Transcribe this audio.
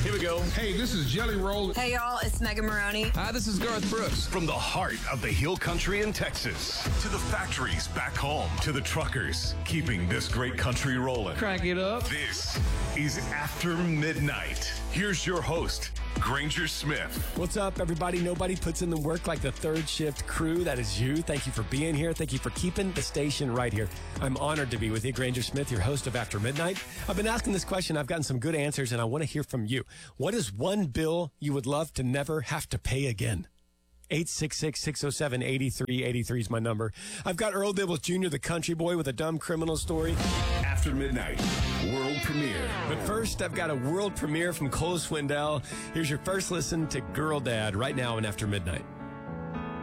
Here we go. Hey, this is Jelly Roll. Hey, y'all, it's Megan Maroney. Hi, this is Garth Brooks. From the heart of the Hill Country in Texas to the factories back home to the truckers keeping this great country rolling. Crank it up. This is After Midnight. Here's your host, Granger Smith. What's up, everybody? Nobody puts in the work like the third shift crew. That is you. Thank you for being here. Thank you for keeping the station right here. I'm honored to be with you, Granger Smith, your host of After Midnight. I've been asking this question. I've gotten some good answers, and I want to hear from you. What is one bill you would love to never have to pay again? 866-607-8383 is my number. I've got Earl Dibbles Jr., the country boy with a dumb criminal story. After Midnight, world premiere. But first, I've got a world premiere from Cole Swindell. Here's your first listen to Girl Dad right now and After Midnight.